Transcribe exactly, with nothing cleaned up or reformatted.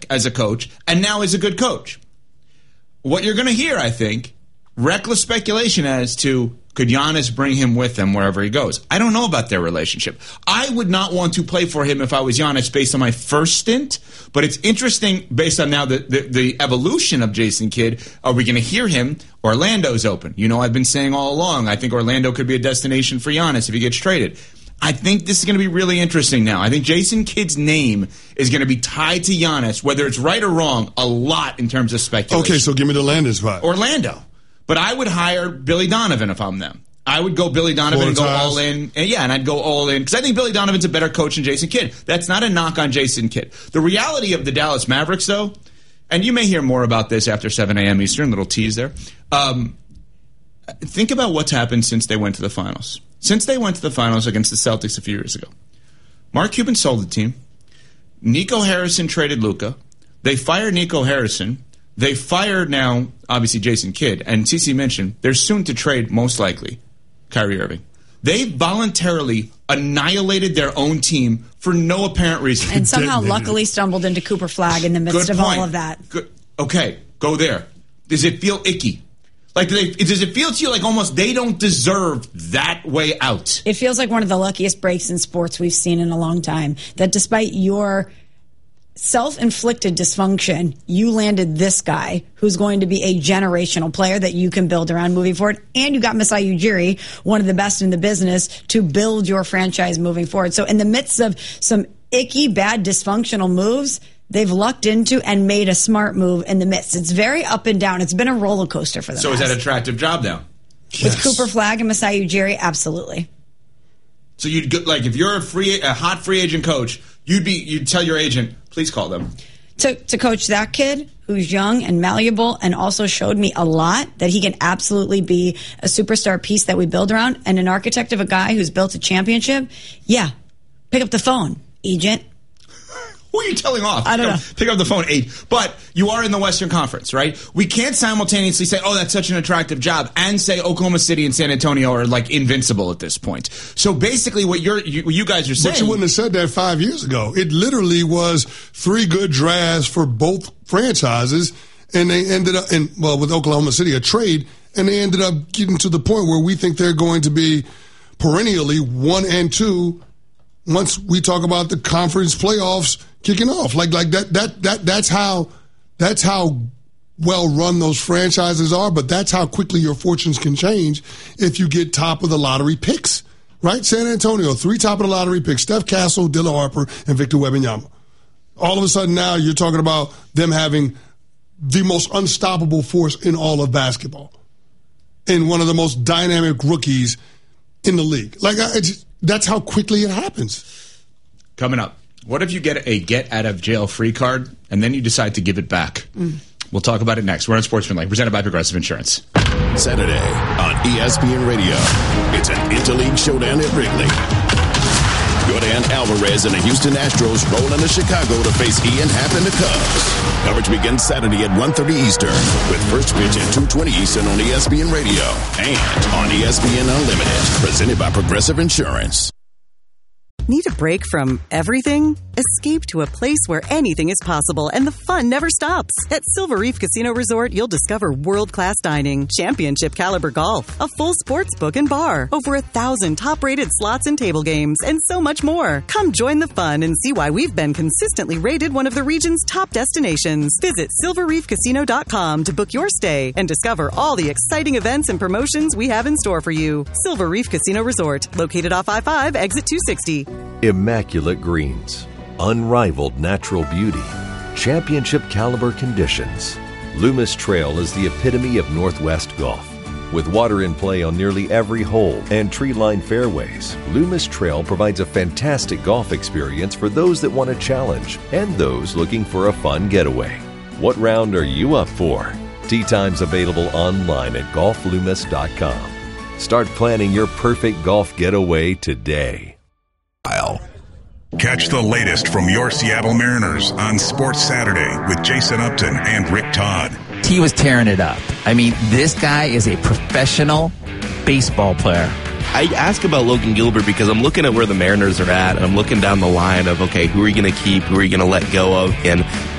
as a coach and now is a good coach. What you're going to hear, I think, reckless speculation as to could Giannis bring him with him wherever he goes. I don't know about their relationship. I would not want to play for him if I was Giannis based on my first stint, but it's interesting based on now the, the, the evolution of Jason Kidd. Are we going to hear him? Orlando's open. You know, I've been saying all along, I think Orlando could be a destination for Giannis if he gets traded. I think this is going to be really interesting now. I think Jason Kidd's name is going to be tied to Giannis, whether it's right or wrong, a lot in terms of speculation. Okay, so give me the landing spot. Orlando. But I would hire Billy Donovan if I'm them. I would go Billy Donovan and go all in. And yeah, and I'd go all in because I think Billy Donovan's a better coach than Jason Kidd. That's not a knock on Jason Kidd. The reality of the Dallas Mavericks, though, and you may hear more about this after seven a.m. Eastern, little tease there. Um, think about what's happened since they went to the finals. Since they went to the finals against the Celtics a few years ago, Mark Cuban sold the team. Nico Harrison traded Luka. They fired Nico Harrison. They fired now, obviously, Jason Kidd. And Cece mentioned they're soon to trade, most likely, Kyrie Irving. They voluntarily annihilated their own team for no apparent reason. And somehow luckily stumbled into Cooper Flagg in the midst Good of point. all of that. Good. Okay, go there. Does it feel icky? Like, do they, does it feel to you like almost they don't deserve that way out? It feels like one of the luckiest breaks in sports we've seen in a long time. That despite your self-inflicted dysfunction, you landed this guy who's going to be a generational player that you can build around moving forward. And you got Masai Ujiri, one of the best in the business, to build your franchise moving forward. So in the midst of some icky, bad, dysfunctional moves, they've lucked into and made a smart move in the midst. It's very up and down. It's been a roller coaster for them. So is that an attractive job now? With yes. Cooper Flagg and Masai Ujiri, absolutely. So you'd go, like if you're a free, a hot free agent coach, you'd be you'd tell your agent, please call them. To to coach that kid who's young and malleable and also showed me a lot that he can absolutely be a superstar piece that we build around and an architect of a guy who's built a championship. Yeah, pick up the phone, agent. Who are you telling off? I don't pick know. Up, pick up the phone, eight. But you are in the Western Conference, right? We can't simultaneously say, oh, that's such an attractive job, and say Oklahoma City and San Antonio are, like, invincible at this point. So basically what you're, you, you guys are saying... But you wouldn't have said that five years ago. It literally was three good drafts for both franchises, and they ended up, in well, with Oklahoma City, a trade, and they ended up getting to the point where we think they're going to be perennially one and two once we talk about the conference playoffs kicking off. Like like that that that that's how that's how well run those franchises are, but that's how quickly your fortunes can change if you get top of the lottery picks. Right? San Antonio, three top of the lottery picks, Steph Castle, Dylan Harper, and Victor Wembanyama. All of a sudden now you're talking about them having the most unstoppable force in all of basketball. And one of the most dynamic rookies in the league. Like I, it's, that's how quickly it happens. Coming up, what if you get a get-out-of-jail-free card and then you decide to give it back? Mm. We'll talk about it next. We're on Sportsmanlike, presented by Progressive Insurance. Saturday on E S P N Radio, it's an Interleague showdown at Wrigley. Jordan Alvarez and the Houston Astros roll into Chicago to face Ian Happ and the Cubs. Coverage begins Saturday at one thirty Eastern with first pitch at two twenty Eastern on E S P N Radio and on E S P N Unlimited, presented by Progressive Insurance. Need a break from everything? Escape to a place where anything is possible and the fun never stops. At Silver Reef Casino Resort, you'll discover world-class dining, championship caliber golf, a full sports book and bar, over a thousand top-rated slots and table games, and so much more. Come join the fun and see why we've been consistently rated one of the region's top destinations. Visit silver reef casino dot com to book your stay and discover all the exciting events and promotions we have in store for you. Silver Reef Casino Resort, located off I five, exit two sixty. Immaculate greens, unrivaled natural beauty, championship caliber conditions. Loomis Trail is the epitome of Northwest golf. With water in play on nearly every hole and tree-lined fairways, Loomis Trail provides a fantastic golf experience for those that want a challenge and those looking for a fun getaway. What round are you up for? Tee times available online at golf loomis dot com. Start planning your perfect golf getaway today. Catch the latest from your Seattle Mariners on Sports Saturday with Jason Upton and Rick Todd. He was tearing it up. I mean, this guy is a professional baseball player. I ask about Logan Gilbert because I'm looking at where the Mariners are at, and I'm looking down the line of, okay, who are you going to keep, who are you going to let go of, and